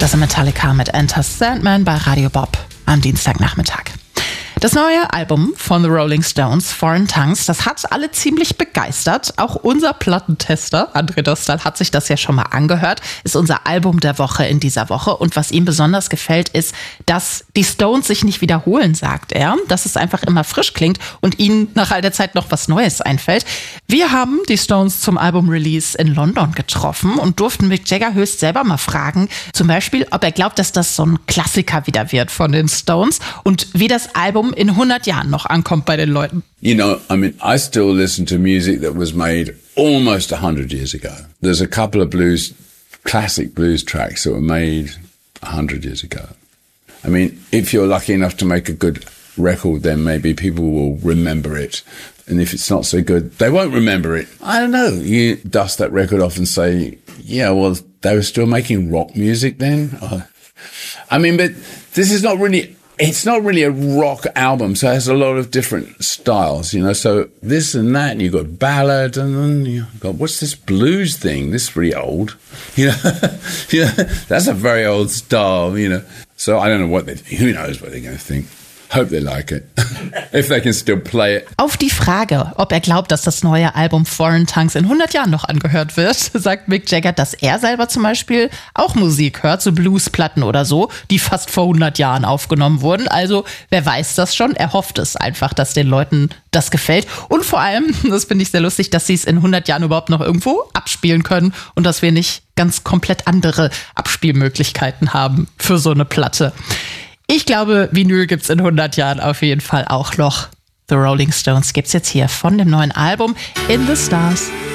Das ist Metallica mit Enter Sandman bei Radio Bob am Dienstagnachmittag. Das neue Album von The Rolling Stones, Foreign Tongues, das hat alle ziemlich begeistert. Auch unser Plattentester, André Dostal, hat sich das ja schon mal angehört. Ist unser Album der Woche in dieser Woche. Und was ihm besonders gefällt, ist, dass die Stones sich nicht wiederholen, sagt er. Dass es einfach immer frisch klingt und ihnen nach all der Zeit noch was Neues einfällt. Wir haben die Stones zum Album-Release in London getroffen und durften Mick Jagger höchst selber mal fragen, zum Beispiel, ob er glaubt, dass das so ein Klassiker wieder wird von den Stones und wie das Album in 100 Jahren noch ankommt bei den Leuten. You know, I mean, I still listen to music that was made almost 100 years ago. There's a couple of classic blues tracks that were made 100 years ago. I mean, if you're lucky enough to make a good record, then maybe people will remember it. And if it's not so good, they won't remember it. I don't know. You dust that record off and say, yeah, well, they were still making rock music then. I mean, but this is not really... It's not really a rock album, so it has a lot of different styles, you know, so this and that, and you've got ballad, and then you've got, what's this blues thing? This is pretty old, you know, that's a very old style, you know, so I don't know who knows what they're going to think. Hope they like it, if they can still play it. Auf die Frage, ob er glaubt, dass das neue Album Foreign Tongues in 100 Jahren noch angehört wird, sagt Mick Jagger, dass er selber zum Beispiel auch Musik hört, so Bluesplatten oder so, die fast vor 100 Jahren aufgenommen wurden. Also wer weiß das schon, er hofft es einfach, dass den Leuten das gefällt. Und vor allem, das finde ich sehr lustig, dass sie es in 100 Jahren überhaupt noch irgendwo abspielen können und dass wir nicht ganz komplett andere Abspielmöglichkeiten haben für so eine Platte. Ich glaube, Vinyl gibt's in 100 Jahren auf jeden Fall auch noch. The Rolling Stones gibt's jetzt hier von dem neuen Album In the Stars.